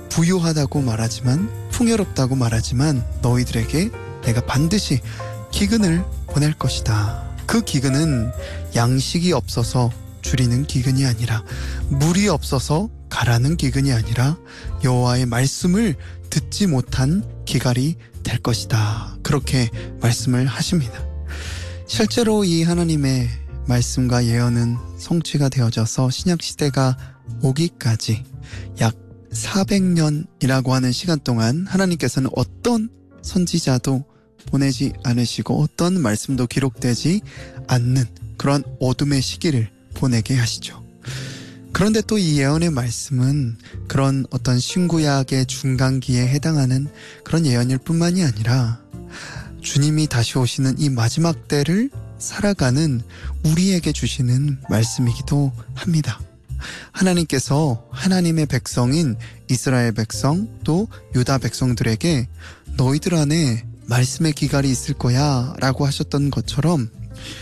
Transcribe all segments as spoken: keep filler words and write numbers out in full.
부유하다고 말하지만, 풍요롭다고 말하지만 너희들에게 내가 반드시 기근을 보낼 것이다. 그 기근은 양식이 없어서 줄이는 기근이 아니라, 물이 없어서 가라는 기근이 아니라 여호와의 말씀을 듣지 못한 기갈이 될 것이다. 그렇게 말씀을 하십니다. 실제로 이 하나님의 말씀과 예언은 성취가 되어져서 신약시대가 오기까지 약 사백 년이라고 하는 시간 동안 하나님께서는 어떤 선지자도 보내지 않으시고 어떤 말씀도 기록되지 않는 그런 어둠의 시기를 보내게 하시죠. 그런데 또 이 예언의 말씀은 그런 어떤 신구약의 중간기에 해당하는 그런 예언일 뿐만이 아니라 주님이 다시 오시는 이 마지막 때를 살아가는 우리에게 주시는 말씀이기도 합니다. 하나님께서 하나님의 백성인 이스라엘 백성 또 유다 백성들에게 너희들 안에 말씀의 기갈이 있을 거야 라고 하셨던 것처럼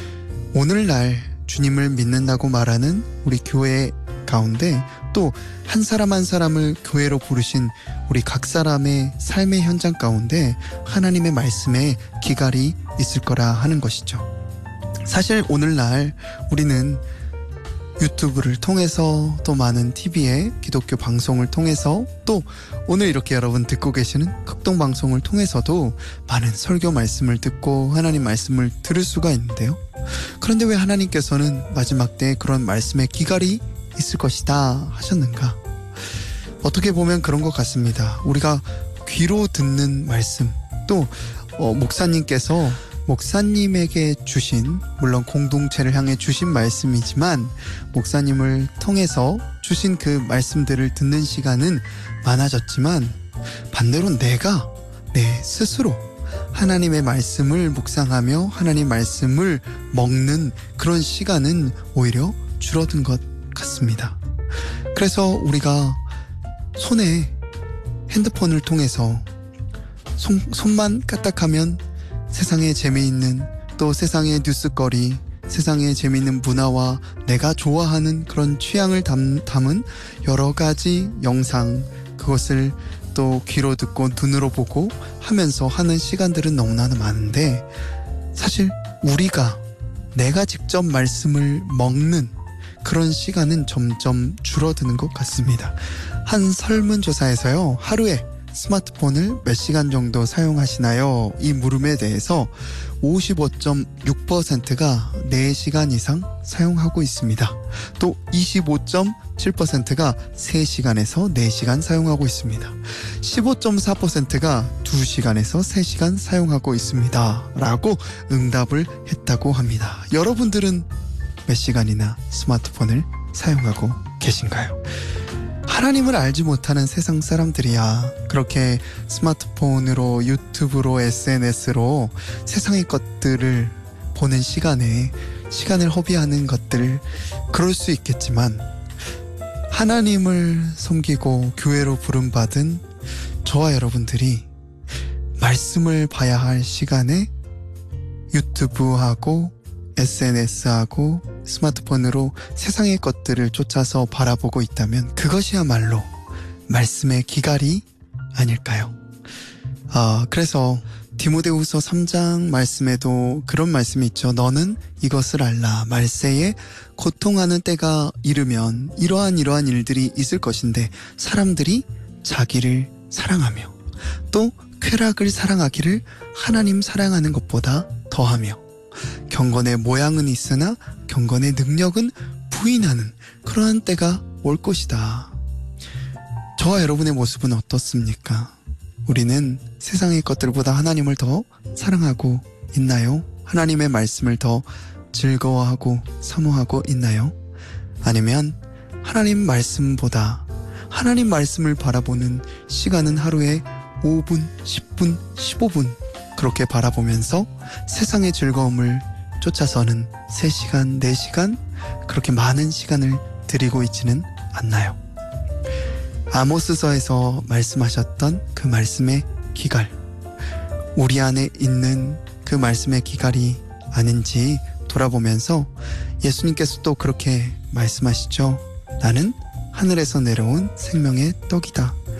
오늘날 주님을 믿는다고 말하는 우리 교회 가운데 또 한 사람 한 사람을 교회로 부르신 우리 각 사람의 삶의 현장 가운데 하나님의 말씀에 기갈이 있을 거라 하는 것이죠. 사실 오늘날 우리는 유튜브를 통해서 또 많은 티비에 기독교 방송을 통해서 또 오늘 이렇게 여러분 듣고 계시는 극동방송을 통해서도 많은 설교 말씀을 듣고 하나님 말씀을 들을 수가 있는데요. 그런데 왜 하나님께서는 마지막 때에 그런 말씀의 기갈이 있을 것이다 하셨는가? 어떻게 보면 그런 것 같습니다. 우리가 귀로 듣는 말씀 또 어, 목사님께서 목사님에게 주신, 물론 공동체를 향해 주신 말씀이지만 목사님을 통해서 주신 그 말씀들을 듣는 시간은 많아졌지만 반대로 내가 내 스스로 하나님의 말씀을 묵상하며 하나님 말씀을 먹는 그런 시간은 오히려 줄어든 것 같습니다. 그래서 우리가 손에 핸드폰을 통해서 손, 손만 까딱하면 세상에 재미있는 또 세상의 뉴스거리, 세상에 재미있는 문화와 내가 좋아하는 그런 취향을 담, 담은 여러 가지 영상, 그것을 또 귀로 듣고 눈으로 보고 하면서 하는 시간들은 너무나 많은데 사실 우리가 내가 직접 말씀을 먹는 그런 시간은 점점 줄어드는 것 같습니다. 한 설문조사에서요, 하루에 스마트폰을 몇 시간 정도 사용하시나요? 이 물음에 대해서 오십오 점 육 퍼센트가 네 시간 이상 사용하고 있습니다. 또 이십오 점 칠 퍼센트가 세 시간에서 네 시간 사용하고 있습니다. 십오 점 사 퍼센트가 두 시간에서 세 시간 사용하고 있습니다. 라고 응답을 했다고 합니다. 여러분들은 몇 시간이나 스마트폰을 사용하고 계신가요? 하나님을 알지 못하는 세상 사람들이야 그렇게 스마트폰으로 유튜브로 에스엔에스로 세상의 것들을 보는 시간에 시간을 허비하는 것들 그럴 수 있겠지만 하나님을 섬기고 교회로 부름받은 저와 여러분들이 말씀을 봐야 할 시간에 유튜브하고 에스엔에스하고 스마트폰으로 세상의 것들을 쫓아서 바라보고 있다면 그것이야말로 말씀의 기갈이 아닐까요? 아, 그래서 디모데후서 삼 장 말씀에도 그런 말씀이 있죠. 너는 이것을 알라. 말세에 고통하는 때가 이르면 이러한 이러한 일들이 있을 것인데 사람들이 자기를 사랑하며 또 쾌락을 사랑하기를 하나님 사랑하는 것보다 더하며 경건의 모양은 있으나 경건의 능력은 부인하는 그러한 때가 올 것이다. 저와 여러분의 모습은 어떻습니까? 우리는 세상의 것들보다 하나님을 더 사랑하고 있나요? 하나님의 말씀을 더 즐거워하고 사모하고 있나요? 아니면 하나님 말씀보다 하나님 말씀을 바라보는 시간은 하루에 오 분, 십 분, 십오 분 그렇게 바라보면서 세상의 즐거움을 쫓아서는 세 시간, 네 시간 그렇게 많은 시간을 드리고 있지는 않나요? 아모스서에서 말씀하셨던 그 말씀의 기갈, 우리 안에 있는 그 말씀의 기갈이 아닌지 돌아보면서 예수님께서 또 그렇게 말씀하시죠. 나는 하늘에서 내려온 생명의 떡이다.